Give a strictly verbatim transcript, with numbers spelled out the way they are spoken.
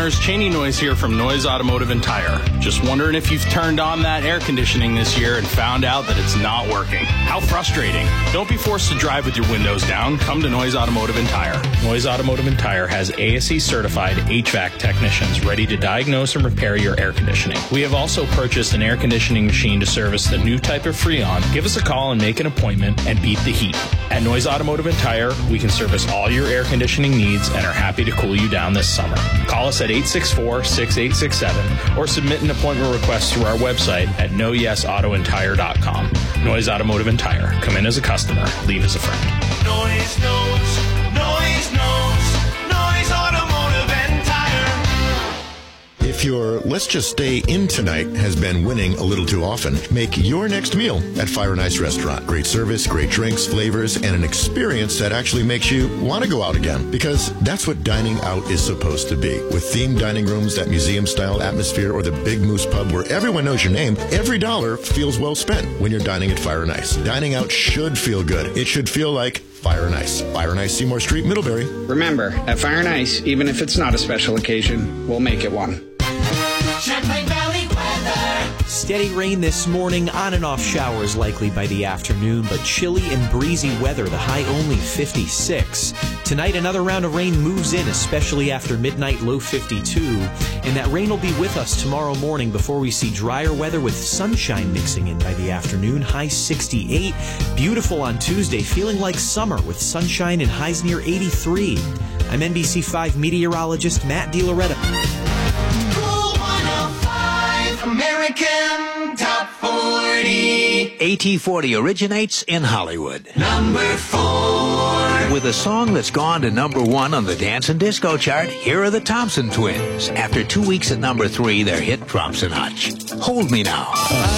owners, Cheney Noise here from Noise Automotive and Tire. Just wondering if you've turned on that air conditioning this year and found out that it's not working. How frustrating. Don't be forced to drive with your windows down. Come to Noise Automotive and Tire. Noise Automotive and Tire has A S E certified H V A C technicians ready to diagnose and repair your air conditioning. We have also purchased an air conditioning machine to service the new type of Freon. Give us a call and make an appointment and beat the heat. At Noise Automotive and Tire, we can service all your air conditioning needs and are happy to cool you down this summer. Call us at eight six four, six eight six seven or submit an appointment request through our website at no yes auto and tire dot com. Noise Automotive and Tire. Come in as a customer, leave as a friend. Noise knows, noise knows, noise automotive and tire. If your let's just stay in tonight has been winning a little too often, make your next meal at Fire and Ice Restaurant. Great service, great drinks, flavors, and an experience that actually makes you want to go out again. Because that's what dining out is supposed to be. With themed dining rooms, that museum-style atmosphere, or the Big Moose Pub where everyone knows your name, every dollar feels well spent when you're dining at Fire and Ice. Dining out should feel good. It should feel like Fire and Ice. Fire and Ice, Seymour Street, Middlebury. Remember, at Fire and Ice, even if it's not a special occasion, we'll make it one. Champlain Valley weather. Steady rain this morning, on and off showers likely by the afternoon, but chilly and breezy weather, the high only fifty-six. Tonight, another round of rain moves in, especially after midnight, low fifty-two. And that rain will be with us tomorrow morning before we see drier weather with sunshine mixing in by the afternoon, high sixty-eight. Beautiful on Tuesday, feeling like summer with sunshine and highs near eighty-three. I'm N B C five meteorologist Matt DiLoretto. American Top forty. A T forty originates in Hollywood. Number four. With a song that's gone to number one on the dance and disco chart, here are the Thompson Twins. After two weeks at number three, their hit drops a notch. Hold Me Now.